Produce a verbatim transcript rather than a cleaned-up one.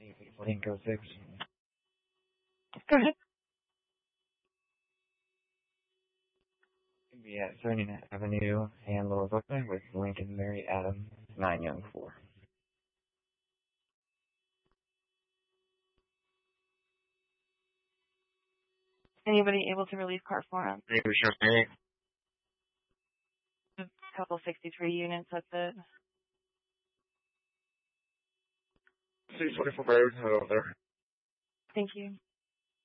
Link oh six. Go ahead. Be at Vernon Avenue and Lower Brooklyn with Lincoln Mary Adam, nine Young four. Anybody able to release car for him? Thank you, sure. A couple sixty-three units, that's it. six twenty-four Road, over there. Thank you.